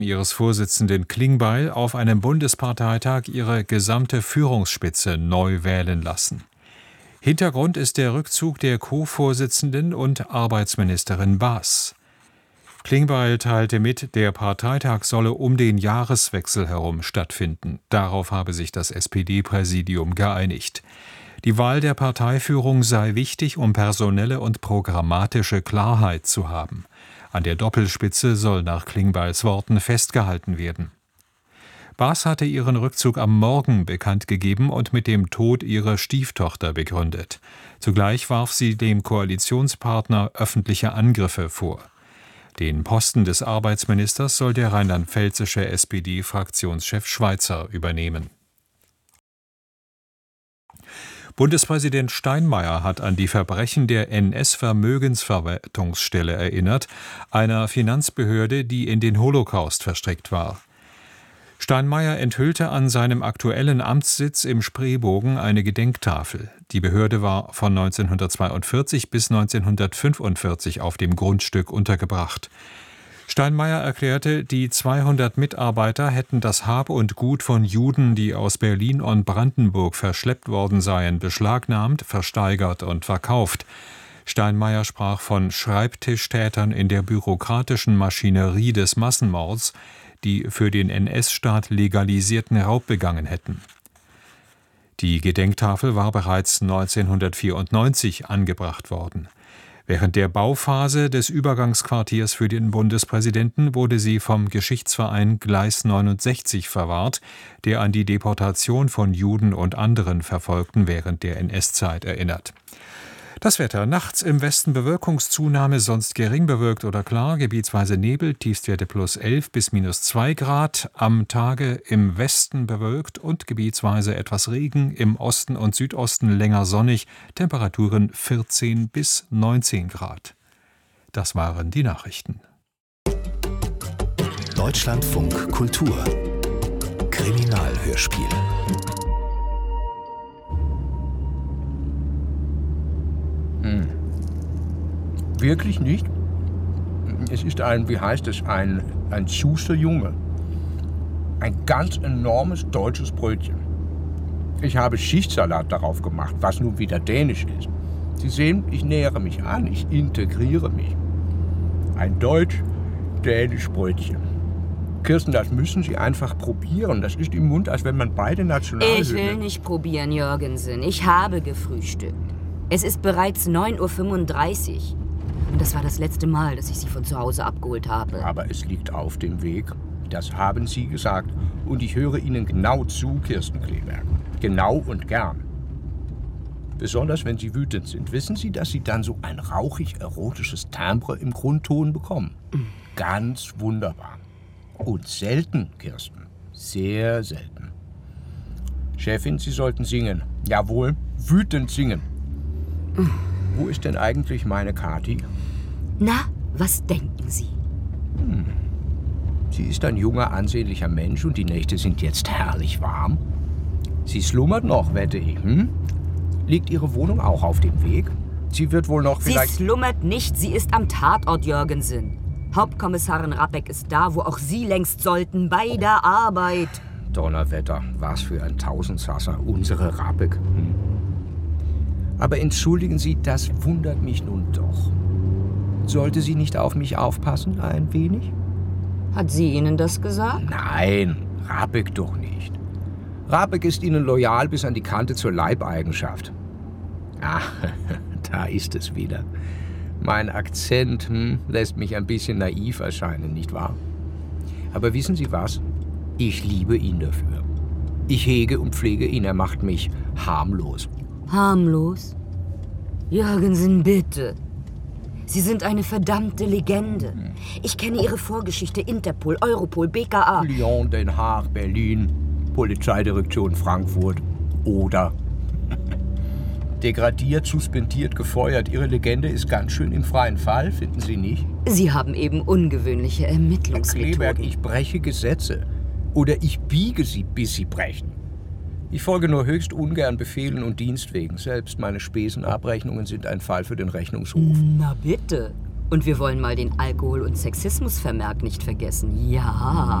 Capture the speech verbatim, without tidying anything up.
ihres Vorsitzenden Klingbeil auf einem Bundesparteitag ihre gesamte Führungsspitze neu wählen lassen. Hintergrund ist der Rückzug der Co-Vorsitzenden und Arbeitsministerin Baas. Klingbeil teilte mit, der Parteitag solle um den Jahreswechsel herum stattfinden. Darauf habe sich das S P D-Präsidium geeinigt. Die Wahl der Parteiführung sei wichtig, um personelle und programmatische Klarheit zu haben. An der Doppelspitze soll nach Klingbeils Worten festgehalten werden. Baas hatte ihren Rückzug am Morgen bekannt gegeben und mit dem Tod ihrer Stieftochter begründet. Zugleich warf sie dem Koalitionspartner öffentliche Angriffe vor. Den Posten des Arbeitsministers soll der rheinland-pfälzische S P D-Fraktionschef Schweizer übernehmen. Bundespräsident Steinmeier hat an die Verbrechen der N S-Vermögensverwaltungsstelle erinnert, einer Finanzbehörde, die in den Holocaust verstrickt war. Steinmeier enthüllte an seinem aktuellen Amtssitz im Spreebogen eine Gedenktafel. Die Behörde war von neunzehnhundertzweiundvierzig bis neunzehnhundertfünfundvierzig auf dem Grundstück untergebracht. Steinmeier erklärte, die zweihundert Mitarbeiter hätten das Hab und Gut von Juden, die aus Berlin und Brandenburg verschleppt worden seien, beschlagnahmt, versteigert und verkauft. Steinmeier sprach von Schreibtischtätern in der bürokratischen Maschinerie des Massenmords, die für den N S-Staat legalisierten Raub begangen hätten. Die Gedenktafel war bereits neunzehnhundertvierundneunzig angebracht worden. Während der Bauphase des Übergangsquartiers für den Bundespräsidenten wurde sie vom Geschichtsverein Gleis neunundsechzig verwahrt, der an die Deportation von Juden und anderen Verfolgten während der N S-Zeit erinnert. Das Wetter: nachts im Westen Bewölkungszunahme, sonst gering bewölkt oder klar, gebietsweise Nebel, Tiefstwerte plus elf bis minus zwei Grad. Am Tage im Westen bewölkt und gebietsweise etwas Regen, im Osten und Südosten länger sonnig, Temperaturen vierzehn bis neunzehn Grad. Das waren die Nachrichten. Deutschlandfunk Kultur Kriminalhörspiel. Hm. Wirklich nicht? Es ist ein, wie heißt es, ein, ein süßer Junge. Ein ganz enormes deutsches Brötchen. Ich habe Schichtsalat darauf gemacht, was nun wieder dänisch ist. Sie sehen, ich nähere mich an, ich integriere mich. Ein deutsch-dänisch Brötchen. Kirsten, das müssen Sie einfach probieren. Das ist im Mund, als wenn man beide Nationalhymnen... Ich will nicht probieren, Jürgensen. Ich habe gefrühstückt. Es ist bereits neun Uhr fünfunddreißig. Und das war das letzte Mal, dass ich Sie von zu Hause abgeholt habe. Aber es liegt auf dem Weg. Das haben Sie gesagt. Und ich höre Ihnen genau zu, Kirsten Kleberg. Genau und gern. Besonders wenn Sie wütend sind. Wissen Sie, dass Sie dann so ein rauchig-erotisches Timbre im Grundton bekommen? Mhm. Ganz wunderbar. Und selten, Kirsten. Sehr selten. Chefin, Sie sollten singen. Jawohl, wütend singen. Wo ist denn eigentlich meine Kathi? Na, was denken Sie? Hm. Sie ist ein junger, ansehnlicher Mensch und die Nächte sind jetzt herrlich warm. Sie slummert noch, wette ich. Hm? Liegt Ihre Wohnung auch auf dem Weg? Sie wird wohl noch vielleicht... Sie slummert nicht, sie ist am Tatort, Jürgensen. Hauptkommissarin Rappeck ist da, wo auch Sie längst sollten, bei der Arbeit. Donnerwetter, was für ein Tausendsasser, unsere Rappeck. Hm? Aber entschuldigen Sie, das wundert mich nun doch. Sollte sie nicht auf mich aufpassen, ein wenig? Hat sie Ihnen das gesagt? Nein, Rappeck doch nicht. Rappeck ist Ihnen loyal bis an die Kante zur Leibeigenschaft. Ach, da ist es wieder. Mein Akzent hm, lässt mich ein bisschen naiv erscheinen, nicht wahr? Aber wissen Sie was? Ich liebe ihn dafür. Ich hege und pflege ihn, er macht mich harmlos. Harmlos? Jürgensen, bitte. Sie sind eine verdammte Legende. Ich kenne Ihre Vorgeschichte: Interpol, Europol, B K A. Lyon, Den Haag, Berlin, Polizeidirektion Frankfurt. Oder degradiert, suspendiert, gefeuert. Ihre Legende ist ganz schön im freien Fall, finden Sie nicht? Sie haben eben ungewöhnliche Ermittlungsmethoden. Herr Kleberg, ich breche Gesetze. Oder ich biege sie, bis sie brechen. Ich folge nur höchst ungern Befehlen und Dienstwegen. Selbst meine Spesenabrechnungen sind ein Fall für den Rechnungshof. Na bitte. Und wir wollen mal den Alkohol- und Sexismusvermerk nicht vergessen. Ja.